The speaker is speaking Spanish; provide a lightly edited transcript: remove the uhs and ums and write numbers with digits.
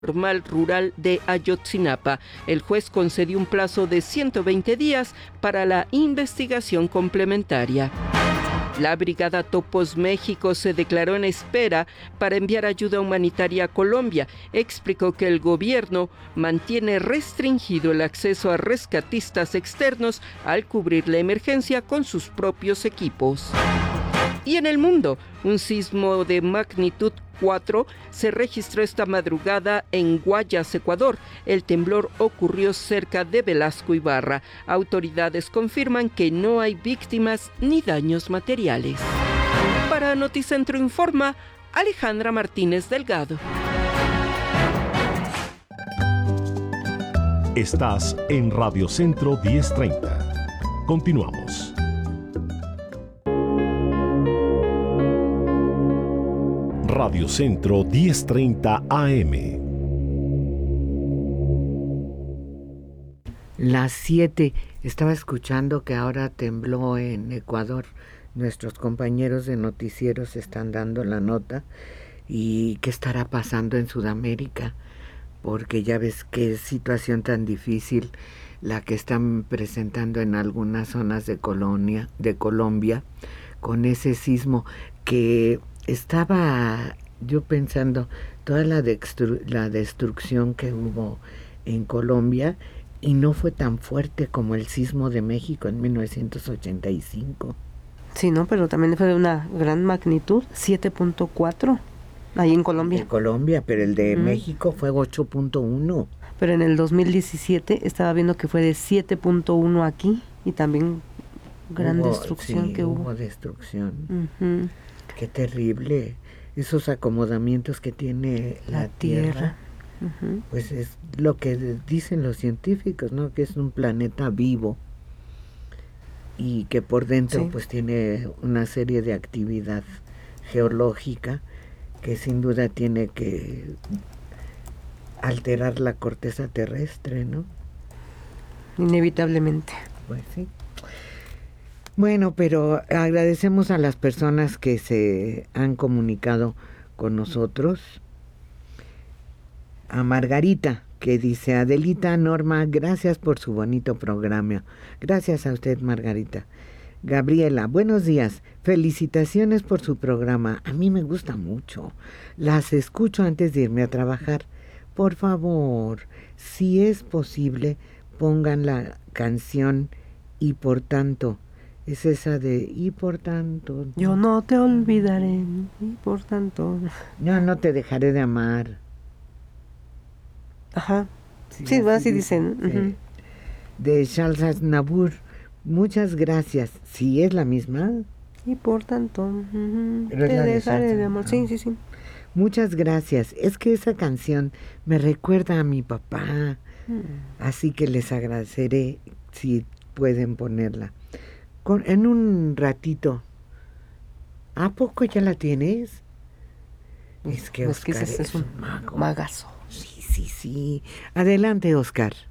Normal Rural de Ayotzinapa. El juez concedió un plazo de 120 días para la investigación complementaria. La Brigada Topos México se declaró en espera para enviar ayuda humanitaria a Colombia. Explicó que el gobierno mantiene restringido el acceso a rescatistas externos al cubrir la emergencia con sus propios equipos. Y en el mundo, un sismo de magnitud 4 se registró esta madrugada en Guayas, Ecuador. El temblor ocurrió cerca de Velasco Ibarra. Autoridades confirman que no hay víctimas ni daños materiales. Para Noticentro Informa, Alejandra Martínez Delgado. Estás en Radio Centro 1030. Continuamos. Radio Centro 1030 AM. Las 7. Estaba escuchando que ahora tembló en Ecuador. Nuestros compañeros de noticieros están dando la nota. ¿Y qué estará pasando en Sudamérica? Porque ya ves qué situación tan difícil la que están presentando en algunas zonas de Colombia, con ese sismo que estaba yo pensando toda la destrucción que hubo en Colombia, y no fue tan fuerte como el sismo de México en 1985. Sí, no, pero también fue de una gran magnitud, 7.4 ahí en Colombia. En Colombia, pero el de México fue 8.1. Pero en el 2017 estaba viendo que fue de 7.1 aquí, y también gran destrucción que hubo. Hubo destrucción. Qué terrible. Esos acomodamientos que tiene la Tierra. Pues es lo que dicen los científicos, ¿no? Que es un planeta vivo y que por dentro pues tiene una serie de actividad geológica que sin duda tiene que alterar la corteza terrestre, ¿no? Inevitablemente. Pues sí. Bueno, pero agradecemos a las personas que se han comunicado con nosotros. A Margarita, que dice: Adelita, Norma, gracias por su bonito programa. Gracias a usted, Margarita. Gabriela, buenos días. Felicitaciones por su programa. A mí me gusta mucho. Las escucho antes de irme a trabajar. Por favor, si es posible, pongan la canción Y por tanto. Es esa de Y por tanto. Yo no te olvidaré, y por tanto. Yo no te dejaré de amar. Ajá. Sí, así dicen. De Charles Aznavour. Muchas gracias. ¿Sí es la misma? Y por tanto, te dejaré de amor. Sí. Muchas gracias. Es que esa canción me recuerda a mi papá. Así que les agradeceré si pueden ponerla. En un ratito. ¿A poco ya la tienes? Es que Oscar es un mago. Magazo. Sí. Adelante, Oscar.